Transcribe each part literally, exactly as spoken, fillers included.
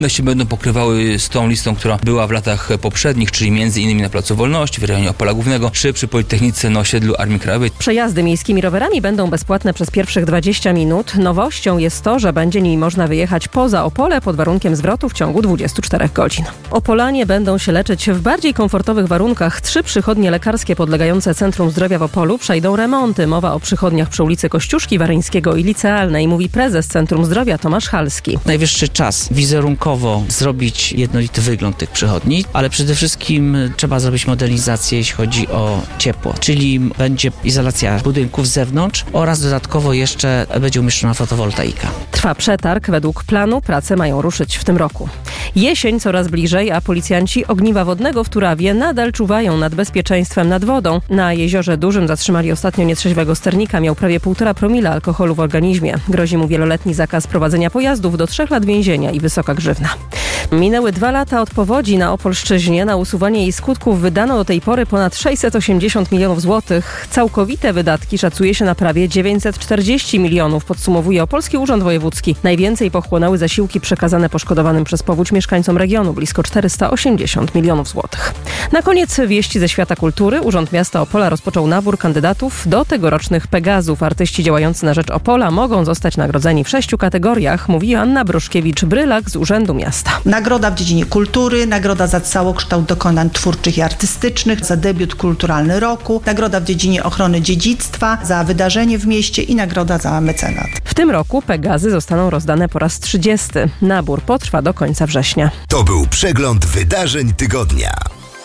się będą pokrywały z tą listą, która była w latach poprzednich, czyli między innymi na Placu Wolności, w rejonie Opola Głównego, czy przy Politechnice na osiedlu Armii Krajowej. Przejazdy miejskimi rowerami będą bezpłatne przez pierwszych dwadzieścia minut. Nowością jest to, że będzie nimi można wyjechać poza Opole pod warunkiem zwrotu w ciągu dwudziestu czterech godzin. Opolanie będą się leczyć w bardziej komfortowych warunkach. Trzy przychodnie lekarskie podlegające Centrum Zdrowia w Opolu przejdą remonty. Mowa o przychodniach przy ulicy Kościuszki, Waryńskiego i Licealnej, mówi prezes Centrum Zdrowia Tomasz Halski. Najwyższy czas wizerunkowo zrobić jednolity wygląd tych przychodni, ale przede wszystkim trzeba zrobić modernizację, jeśli chodzi o ciepło, czyli będzie izolacja budynków z zewnątrz oraz dodatkowo jeszcze będzie umieszczona fotowoltaika. Trwa przetarg. Według planu prace mają ruszyć w tym roku. Jesień coraz bliżej, a policjanci ogniwa wodnego w Turawie nadal czuwają nad bezpieczeństwem nad wodą. Na Jeziorze Dużym zatrzymali ostatnio nietrzeźwego sternika. Miał prawie półtora promila alkoholu w organizmie. Grozi mu wieloletni zakaz prowadzenia pojazdów, do trzech lat więzienia i wysoka grzywna. Minęły dwa lata od powodzi na Opolszczyźnie. Na usuwanie jej skutków wydano do tej pory ponad sześćset osiemdziesiąt milionów złotych. Całkowite wydatki szacuje się na prawie dziewięćset czterdzieści milionów, podsumowuje Opolski Urząd Wojewódzki. Najwięcej pochłonęły zasiłki przekazane poszkodowanym przez powódź mieszkańcom regionu, blisko czterysta osiemdziesiąt milionów złotych. Na koniec wieści ze świata kultury. Urząd Miasta Opola rozpoczął nabór kandydatów do tegorocznych Pegazów. Artyści działający na rzecz Opola mogą zostać nagrodzeni w sześciu kategoriach, mówi Anna Broszkiewicz-Brylak z Urzędu Miasta. Nagroda w dziedzinie kultury, nagroda za całokształt dokonań twórczych i artystycznych, za debiut kulturalny roku, nagroda w dziedzinie ochrony dziedzictwa, za wydarzenie w mieście i nagroda za mecenat. W tym roku Pegazy zostaną rozdane po raz trzydziesty. Nabór potrwa do końca września. To był przegląd wydarzeń tygodnia.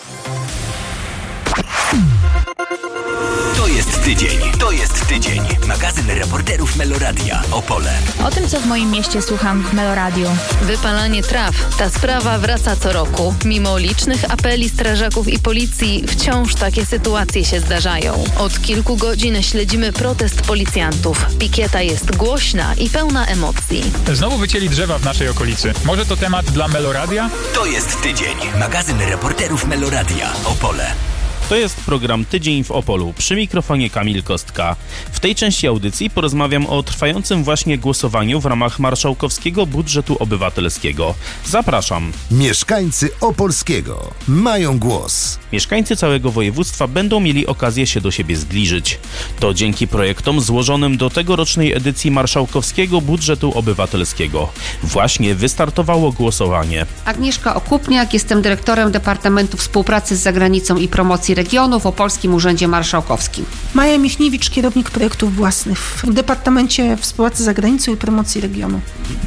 To jest tydzień. To jest tydzień. Magazyn reporterów Meloradia. Opole. O tym, co w moim mieście słucham w Meloradiu. Wypalanie traw. Ta sprawa wraca co roku. Mimo licznych apeli strażaków i policji, wciąż takie sytuacje się zdarzają. Od kilku godzin śledzimy protest policjantów. Pikieta jest głośna i pełna emocji. Znowu wycięli drzewa w naszej okolicy. Może to temat dla Meloradia? To jest tydzień. Magazyn reporterów Meloradia. Opole. To jest program Tydzień w Opolu. Przy mikrofonie Kamil Kostka. W tej części audycji porozmawiam o trwającym właśnie głosowaniu w ramach marszałkowskiego budżetu obywatelskiego. Zapraszam. Mieszkańcy Opolskiego mają głos. Mieszkańcy całego województwa będą mieli okazję się do siebie zbliżyć. To dzięki projektom złożonym do tegorocznej edycji marszałkowskiego budżetu obywatelskiego. Właśnie wystartowało głosowanie. Agnieszka Okupniak, jestem dyrektorem Departamentu Współpracy z Zagranicą i Promocji Regionu w Opolskim Urzędzie Marszałkowskim. Maja Michniewicz, kierownik projektów własnych w Departamencie Współpracy z Zagranicą i Promocji Regionu.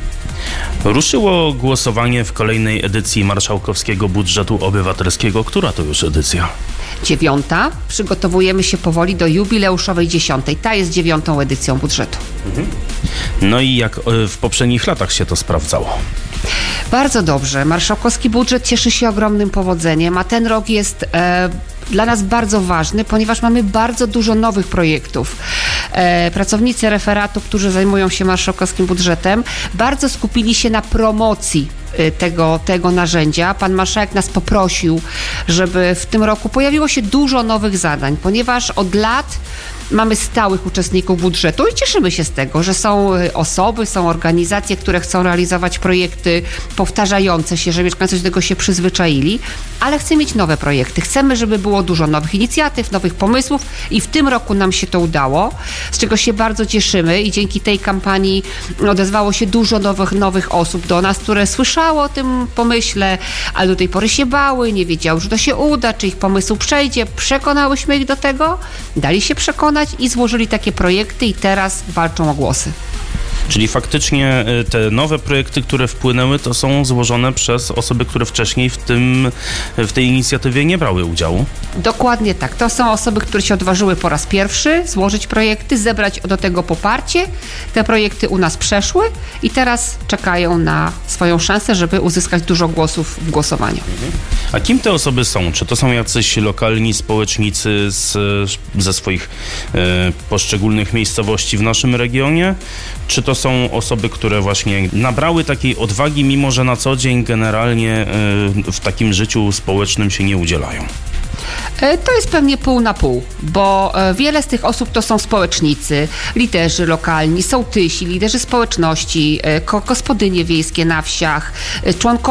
Ruszyło głosowanie w kolejnej edycji marszałkowskiego budżetu obywatelskiego. Która to już edycja? Dziewiąta. Przygotowujemy się powoli do jubileuszowej dziesiątej. Ta jest dziewiątą edycją budżetu. Mhm. No i jak w poprzednich latach się to sprawdzało? Bardzo dobrze. Marszałkowski budżet cieszy się ogromnym powodzeniem, a ten rok jest e, dla nas bardzo ważny, ponieważ mamy bardzo dużo nowych projektów. E, pracownicy referatu, którzy zajmują się marszałkowskim budżetem, bardzo skupili się na promocji Tego, tego narzędzia. Pan marszałek nas poprosił, żeby w tym roku pojawiło się dużo nowych zadań, ponieważ od lat mamy stałych uczestników budżetu i cieszymy się z tego, że są osoby, są organizacje, które chcą realizować projekty powtarzające się, że mieszkańcy do tego się przyzwyczaili, ale chcemy mieć nowe projekty. Chcemy, żeby było dużo nowych inicjatyw, nowych pomysłów i w tym roku nam się to udało, z czego się bardzo cieszymy i dzięki tej kampanii odezwało się dużo nowych, nowych osób do nas, które słyszały o tym pomyśle, ale do tej pory się bały, nie wiedziały, że to się uda, czy ich pomysł przejdzie. Przekonałyśmy ich do tego, dali się przekonać i złożyli takie projekty i teraz walczą o głosy. Czyli faktycznie te nowe projekty, które wpłynęły, to są złożone przez osoby, które wcześniej w tym, w tej inicjatywie nie brały udziału? Dokładnie tak. To są osoby, które się odważyły po raz pierwszy złożyć projekty, zebrać do tego poparcie. Te projekty u nas przeszły i teraz czekają na swoją szansę, żeby uzyskać dużo głosów w głosowaniu. A kim te osoby są? Czy to są jacyś lokalni społecznicy z, ze swoich e, poszczególnych miejscowości w naszym regionie? Czy to są osoby, które właśnie nabrały takiej odwagi, mimo że na co dzień generalnie w takim życiu społecznym się nie udzielają? To jest pewnie pół na pół, bo wiele z tych osób to są społecznicy, liderzy lokalni, sołtysi, liderzy społeczności, gospodynie wiejskie na wsiach, członkowie